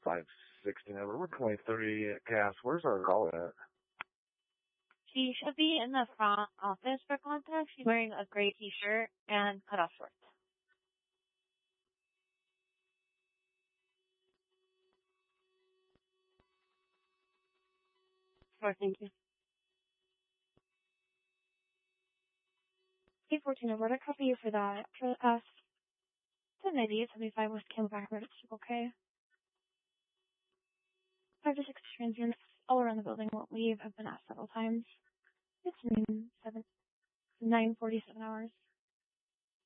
560 number. We're 2030 at Cass. Where's our call at? She should be in the front office for contact. She's wearing a gray t-shirt and cutoff shorts. Sure, thank you. 814, I've got a copy for that. For us, 109875 West Camelback Road, it's okay. 5 to 6 transients all around the building won't leave. I've been asked several times. It's 9:47 hours.